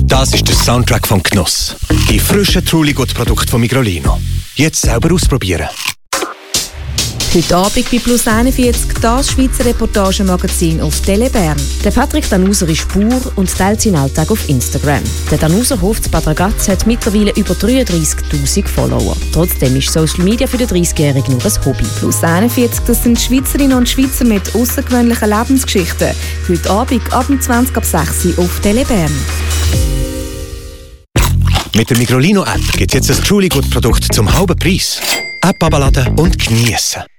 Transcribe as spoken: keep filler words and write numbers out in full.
Das ist der Soundtrack vom Genuss. Die frischen Truly-Gut-Produkte von Migrolino. Jetzt selber ausprobieren. Heute Abend bei Plus einundvierzig das Schweizer Reportagemagazin auf Tele Bern. Der Patrick Danuser ist Bauer und teilt seinen Alltag auf Instagram. Der Danuser Hof zu Bad Ragaz hat mittlerweile über dreiunddreissigtausend Follower. Trotzdem ist Social Media für den dreißigjährigen nur ein Hobby. Plus einundvierzig, das sind Schweizerinnen und Schweizer mit außergewöhnlichen Lebensgeschichten. Heute Abend ab zwanzig ab sechs Uhr auf Tele Bern. Mit der Migrolino-App gibt es jetzt ein Truly-Gut-Produkt zum halben Preis. App abladen und geniessen.